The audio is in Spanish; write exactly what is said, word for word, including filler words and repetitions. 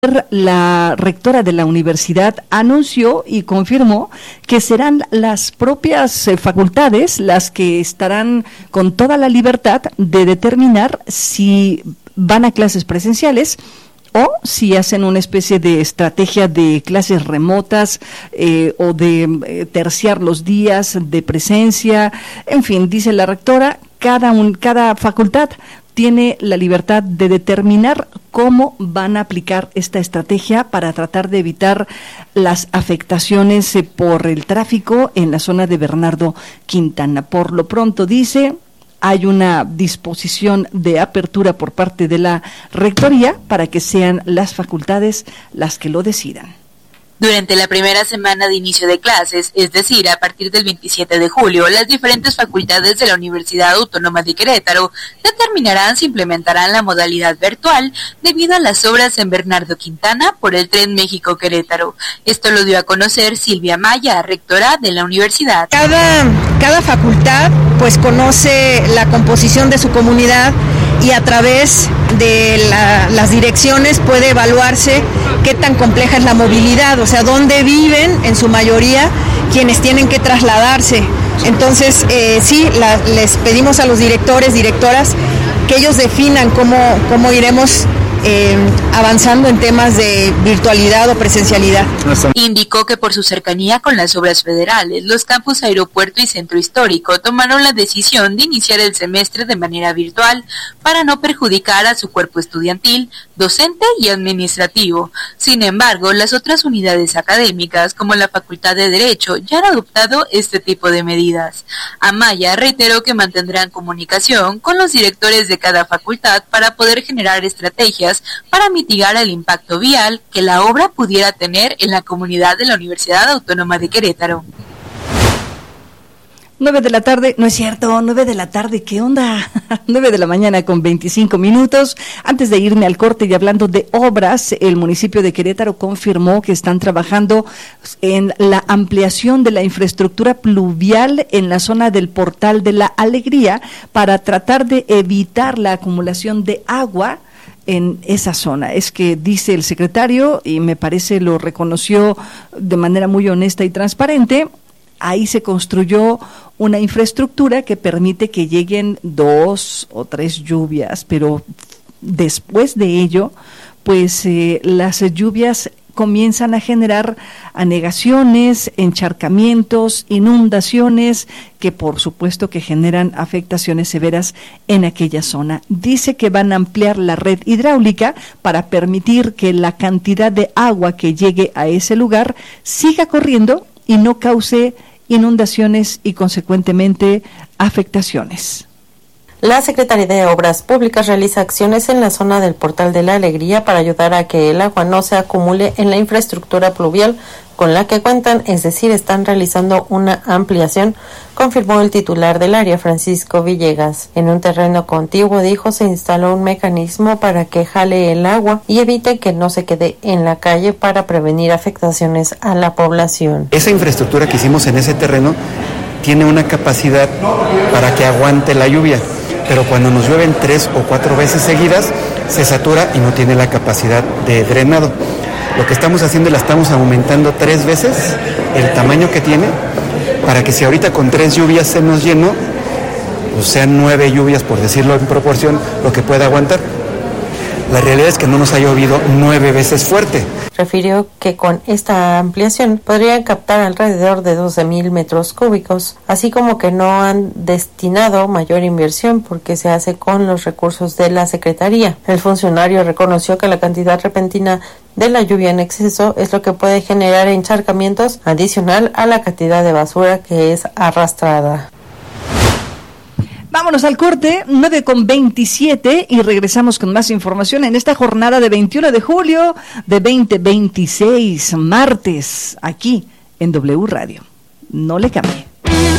La rectora de la universidad anunció y confirmó que serán las propias eh, facultades las que estarán con toda la libertad de determinar si van a clases presenciales o si hacen una especie de estrategia de clases remotas eh, o de eh, terciar los días de presencia. En fin, dice la rectora, cada, un, cada facultad tiene la libertad de determinar cómo van a aplicar esta estrategia para tratar de evitar las afectaciones eh, por el tráfico en la zona de Bernardo Quintana. Por lo pronto, dice, hay una disposición de apertura por parte de la rectoría para que sean las facultades las que lo decidan. Durante la primera semana de inicio de clases, es decir, a partir del veintisiete de julio, las diferentes facultades de la Universidad Autónoma de Querétaro determinarán si implementarán la modalidad virtual debido a las obras en Bernardo Quintana por el Tren México-Querétaro. Esto lo dio a conocer Silvia Maya, rectora de la universidad. Cada, cada facultad pues conoce la composición de su comunidad y a través de la, las direcciones puede evaluarse qué tan compleja es la movilidad, o sea, dónde viven en su mayoría quienes tienen que trasladarse. Entonces, eh, sí, la, les pedimos a los directores, directoras, que ellos definan cómo, cómo iremos Eh, avanzando en temas de virtualidad o presencialidad. Indicó que por su cercanía con las obras federales, los campus Aeropuerto y Centro Histórico tomaron la decisión de iniciar el semestre de manera virtual para no perjudicar a su cuerpo estudiantil, docente y administrativo. Sin embargo, las otras unidades académicas, como la Facultad de Derecho, ya han adoptado este tipo de medidas. Amaya reiteró que mantendrán comunicación con los directores de cada facultad para poder generar estrategias para mitigar el impacto vial que la obra pudiera tener en la comunidad de la Universidad Autónoma de Querétaro. Nueve de la tarde, no es cierto, nueve de la tarde, ¿qué onda? Nueve de la mañana con veinticinco minutos. Antes de irme al corte y hablando de obras, el municipio de Querétaro confirmó que están trabajando en la ampliación de la infraestructura pluvial en la zona del Portal de la Alegría para tratar de evitar la acumulación de agua en esa zona. Es que dice el secretario, y me parece lo reconoció de manera muy honesta y transparente, ahí se construyó una infraestructura que permite que lleguen dos o tres lluvias, pero después de ello, pues eh, las lluvias comienzan a generar anegaciones, encharcamientos, inundaciones, que por supuesto que generan afectaciones severas en aquella zona. Dice que van a ampliar la red hidráulica para permitir que la cantidad de agua que llegue a ese lugar siga corriendo y no cause inundaciones y consecuentemente afectaciones. La Secretaría de Obras Públicas realiza acciones en la zona del Portal de la Alegría para ayudar a que el agua no se acumule en la infraestructura pluvial con la que cuentan, es decir, están realizando una ampliación, confirmó el titular del área, Francisco Villegas. En un terreno contiguo, dijo, se instaló un mecanismo para que jale el agua y evite que no se quede en la calle para prevenir afectaciones a la población. Esa infraestructura que hicimos en ese terreno tiene una capacidad para que aguante la lluvia, pero cuando nos llueven tres o cuatro veces seguidas, se satura y no tiene la capacidad de drenado. Lo que estamos haciendo es la estamos aumentando tres veces el tamaño que tiene, para que si ahorita con tres lluvias se nos llenó, pues sean nueve lluvias, por decirlo en proporción, lo que pueda aguantar. La realidad es que no nos ha llovido nueve veces fuerte. Refirió que con esta ampliación podrían captar alrededor de doce mil metros cúbicos, así como que no han destinado mayor inversión porque se hace con los recursos de la Secretaría. El funcionario reconoció que la cantidad repentina de la lluvia en exceso es lo que puede generar encharcamientos adicional a la cantidad de basura que es arrastrada. Vámonos al corte, nueve con veintisiete, y regresamos con más información en esta jornada de veintiuno de julio de veinte veintiséis, martes, aquí en W Radio. No le cambie.